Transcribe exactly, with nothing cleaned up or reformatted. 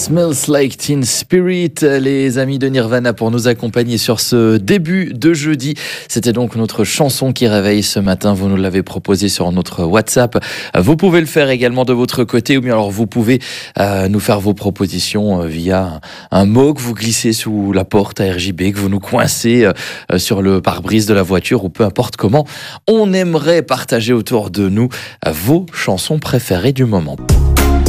Smells Like Teen Spirit, les amis de Nirvana pour nous accompagner sur ce début de jeudi. C'était donc notre chanson qui réveille ce matin. Vous nous l'avez proposé sur notre WhatsApp. Vous pouvez le faire également de votre côté ou bien alors vous pouvez euh, nous faire vos propositions euh, via un, un mot que vous glissez sous la porte à R J B, que vous nous coincez euh, sur le pare-brise de la voiture ou peu importe comment. On aimerait partager autour de nous euh, vos chansons préférées du moment.